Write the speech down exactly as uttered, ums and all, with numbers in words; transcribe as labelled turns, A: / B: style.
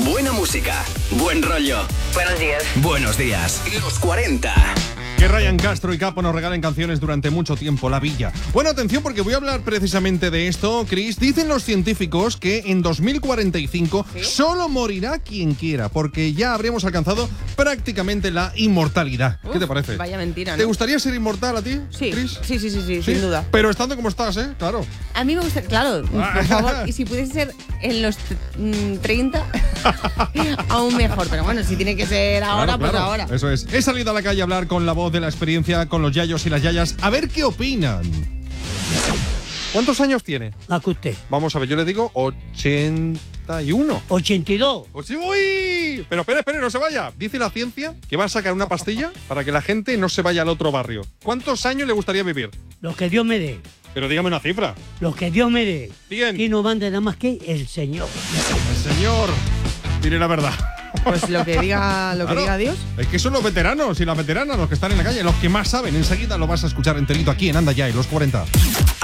A: Buena música, buen rollo.
B: Buenos días.
A: Buenos días. Los cuarenta.
C: Que Ryan Castro y Capo nos regalen canciones durante mucho tiempo, La Villa. Bueno, atención, porque voy a hablar precisamente de esto, Chris. Dicen los científicos que en dos mil cuarenta y cinco ¿sí? solo morirá quien quiera, porque ya habremos alcanzado prácticamente la inmortalidad. Uf, ¿qué te parece?
D: Vaya mentira, ¿no?
C: ¿Te gustaría ser inmortal a ti,
D: sí,
C: Chris?
D: Sí, sí, sí, sí, sí, sin duda.
C: Pero estando como estás, ¿eh? Claro.
D: A mí me gusta, claro, por favor, y si pudiese ser en los mmm, treinta, aún mejor. Pero bueno, si tiene que ser ahora,
C: claro,
D: pues
C: claro.
D: ahora.
C: Eso es. He salido a la calle a hablar con la voz de la experiencia, con los yayos y las yayas, a ver qué opinan. ¿Cuántos años tiene?
E: La que usted.
C: Vamos a ver, yo le digo ochenta y uno.
E: ochenta y dos.
C: ¡Uy! Pero espere, espere, no se vaya. Dice la ciencia que va a sacar una pastilla para que la gente no se vaya al otro barrio. ¿Cuántos años le gustaría vivir?
E: Lo que Dios me dé.
C: Pero dígame una cifra.
E: Lo que Dios me dé.
C: Bien.
E: Y no mande nada más que el Señor.
C: El Señor. Diré la verdad.
D: Pues lo que diga, lo que claro, diga Dios.
C: Es que son los veteranos y las veteranas los que están en la calle, los que más saben. Enseguida lo vas a escuchar enterito aquí en Anda Ya y los cuarenta.